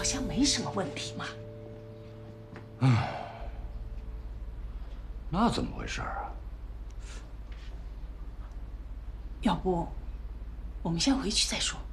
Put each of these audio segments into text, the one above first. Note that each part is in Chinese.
好像没什么问题嘛。 那怎么回事啊？ 要不，我们先回去再说。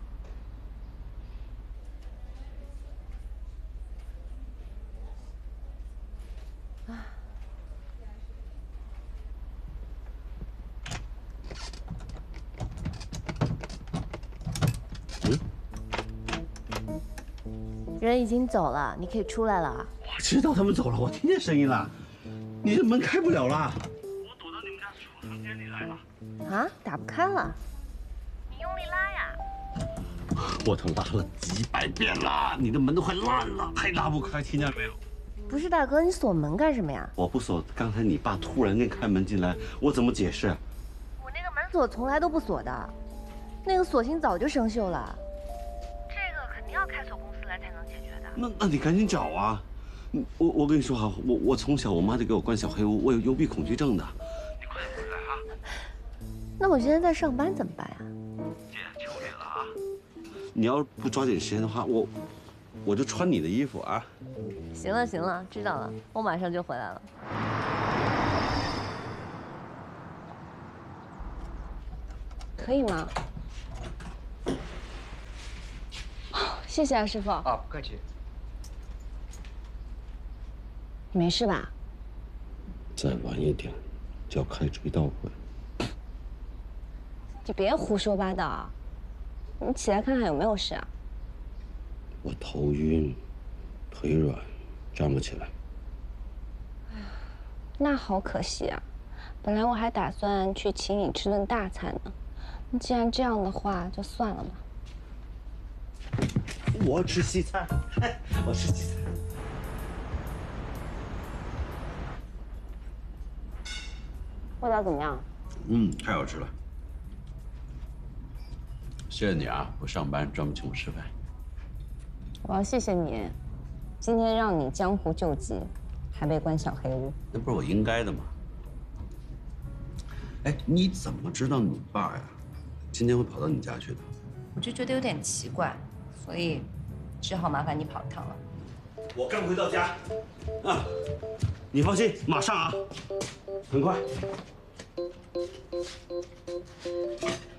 人已经走了，你可以出来了。 我知道他们走了，我听见声音了。你这门开不了了。 我躲到你们家储藏间里来了。 啊，打不开了。你用力拉呀。 我都拉了几百遍了，你的门都快烂了，还拉不开，听见没有？ 不是大哥，你锁门干什么呀？ 我不锁，刚才你爸突然间开门进来，我怎么解释？ 我那个门锁从来都不锁的，那个锁芯早就生锈了。这个肯定要开锁公司来才能解决的。 那你赶紧找啊！我跟你说啊，我从小我妈就给我关小黑屋，我有幽闭恐惧症的。 你快点回来啊！ 那我现在在上班怎么办呀？ 姐，求你了啊！ 你要不抓紧时间的话，我就穿你的衣服啊。 行了行了，知道了，我马上就回来了。可以吗？谢谢啊，师傅。 啊，不客气。 你没事吧？ 再晚一点，就要开追悼会。 你别胡说八道，你起来看看有没有事啊？ 我头晕，腿软，站不起来。 那好可惜啊，本来我还打算去请你吃顿大餐呢。那既然这样的话，就算了吧。 我吃西餐，我吃西餐。 味道怎么样？ 太好吃了。谢谢你啊，不上班专门请我吃饭。 我要谢谢你，今天让你江湖救急，还被关小黑屋。 那不是我应该的吗？哎，你怎么知道你爸呀，今天会跑到你家去的？ 我就觉得有点奇怪，所以只好麻烦你跑一趟了。 我刚回到家，啊，你放心，马上啊，很快。